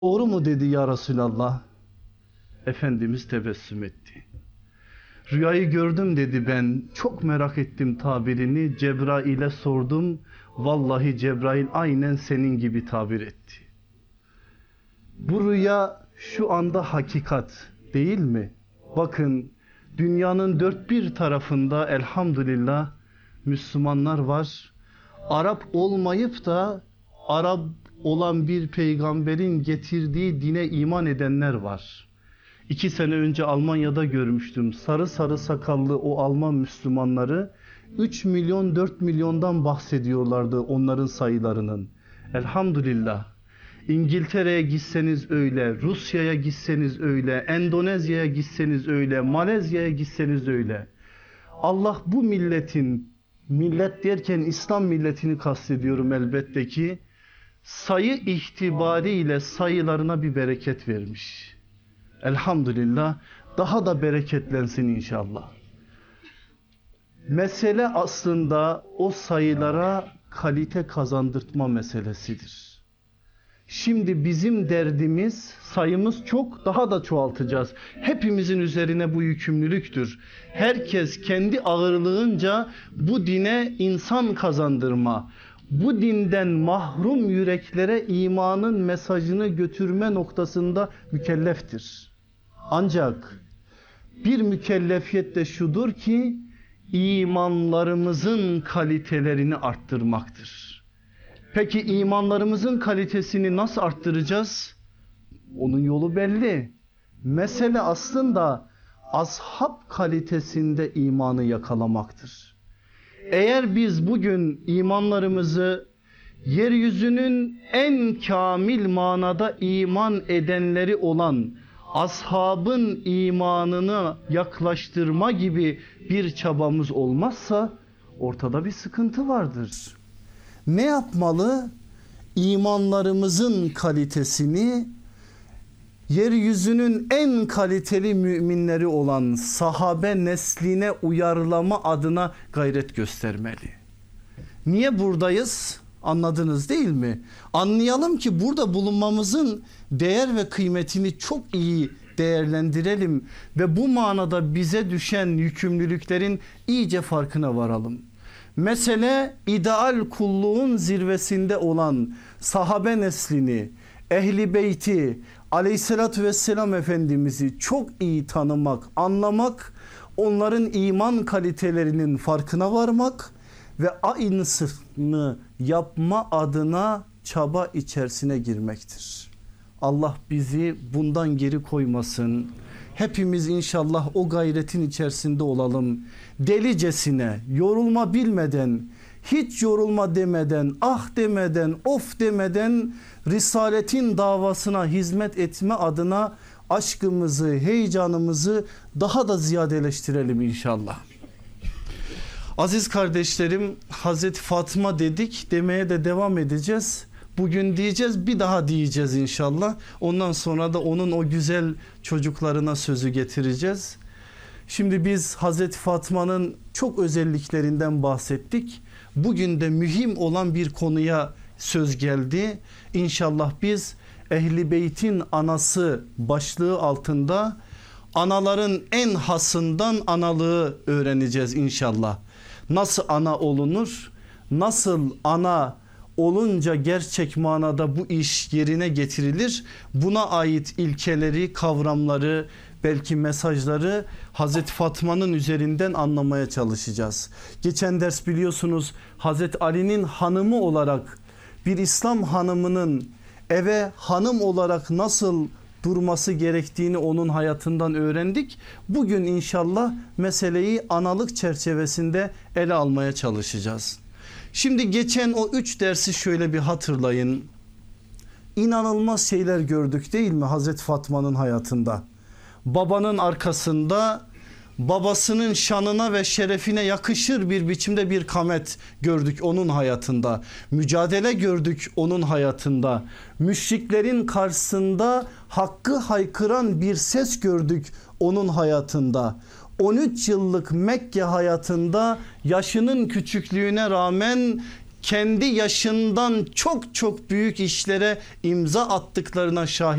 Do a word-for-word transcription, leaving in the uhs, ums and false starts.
Doğru mu dedi ya Resulallah. Efendimiz tebessüm etti. Rüyayı gördüm dedi, ben çok merak ettim tabirini. Cebrail'e sordum. Vallahi Cebrail aynen senin gibi tabir etti. Bu rüya şu anda hakikat değil mi? Bakın, dünyanın dört bir tarafında elhamdülillah Müslümanlar var. Arap olmayıp da Arap olan bir peygamberin getirdiği dine iman edenler var. İki sene önce Almanya'da görmüştüm. Sarı sarı sakallı o Alman Müslümanları üç milyon dört milyondan bahsediyorlardı, onların sayılarının. Elhamdülillah. İngiltere'ye gitseniz öyle, Rusya'ya gitseniz öyle, Endonezya'ya gitseniz öyle, Malezya'ya gitseniz öyle. Allah bu milletin, millet derken İslam milletini kastediyorum elbette ki, sayı itibariyle sayılarına bir bereket vermiş. Elhamdülillah, daha da bereketlensin inşallah. Mesele aslında o sayılara kalite kazandırtma meselesidir. Şimdi bizim derdimiz, sayımız çok, daha da çoğaltacağız. Hepimizin üzerine bu yükümlülüktür. Herkes kendi ağırlığınca bu dine insan kazandırma, bu dinden mahrum yüreklere imanın mesajını götürme noktasında mükelleftir. Ancak bir mükellefiyet de şudur ki, imanlarımızın kalitelerini arttırmaktır. Peki imanlarımızın kalitesini nasıl arttıracağız? Onun yolu belli. Mesele aslında ashab kalitesinde imanı yakalamaktır. Eğer biz bugün imanlarımızı yeryüzünün en kamil manada iman edenleri olan ashabın imanını yaklaştırma gibi bir çabamız olmazsa ortada bir sıkıntı vardır. Ne yapmalı? İmanlarımızın kalitesini yeryüzünün en kaliteli müminleri olan sahabe nesline uyarlama adına gayret göstermeli. Niye buradayız? Anladınız değil mi? Anlayalım ki burada bulunmamızın değer ve kıymetini çok iyi değerlendirelim ve bu manada bize düşen yükümlülüklerin iyice farkına varalım. Mesele ideal kulluğun zirvesinde olan sahabe neslini, ehli beyti, aleyhissalatü vesselam Efendimiz'i çok iyi tanımak, anlamak, onların iman kalitelerinin farkına varmak ve aynısını yapma adına çaba içerisine girmektir. Allah bizi bundan geri koymasın. Hepimiz inşallah o gayretin içerisinde olalım. Delicesine, yorulma bilmeden, hiç yorulma demeden, ah demeden, of demeden Risaletin davasına hizmet etme adına aşkımızı, heyecanımızı daha da ziyadeleştirelim inşallah. Aziz kardeşlerim, Hazreti Fatıma dedik, demeye de devam edeceğiz. Bugün diyeceğiz, bir daha diyeceğiz inşallah. Ondan sonra da onun o güzel çocuklarına sözü getireceğiz. Şimdi biz Hazreti Fatma'nın çok özelliklerinden bahsettik. Bugün de mühim olan bir konuya söz geldi. İnşallah biz Ehl-i Beyt'in anası başlığı altında anaların en hasından analığı öğreneceğiz inşallah. Nasıl ana olunur? Nasıl ana olunca gerçek manada bu iş yerine getirilir? Buna ait ilkeleri, kavramları, belki mesajları Hazreti Fatma'nın üzerinden anlamaya çalışacağız. Geçen ders biliyorsunuz Hazreti Ali'nin hanımı olarak bir İslam hanımının eve hanım olarak nasıl durması gerektiğini onun hayatından öğrendik. Bugün inşallah meseleyi analık çerçevesinde ele almaya çalışacağız. Şimdi geçen o üç dersi şöyle bir hatırlayın. İnanılmaz şeyler gördük değil mi Hazreti Fatma'nın hayatında? Babanın arkasında babasının şanına ve şerefine yakışır bir biçimde bir kamet gördük onun hayatında. Mücadele gördük onun hayatında. Müşriklerin karşısında hakkı haykıran bir ses gördük onun hayatında. on üç yıllık Mekke hayatında yaşının küçüklüğüne rağmen kendi yaşından çok çok büyük işlere imza attıklarına şahit